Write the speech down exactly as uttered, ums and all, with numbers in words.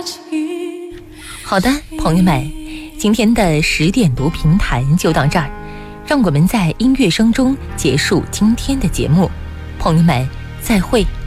好的，朋友们，今天的十点读评谈就到这儿，让我们在音乐声中结束今天的节目。朋友们，再会。